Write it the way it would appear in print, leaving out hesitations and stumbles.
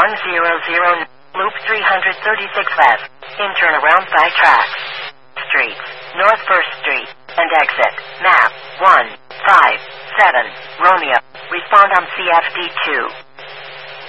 100, loop 336 west, in turnaround by tracks. Streets, North 1st Street, and exit, map, 157, Romeo, respond on CFD2.